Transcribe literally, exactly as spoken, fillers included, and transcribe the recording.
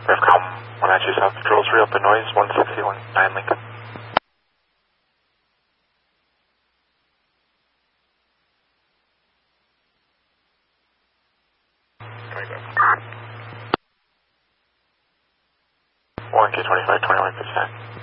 Revcom one nine two South Patrols, reopen noise, one sixty-one nine Lincoln. one K twenty-five, twenty-one percent.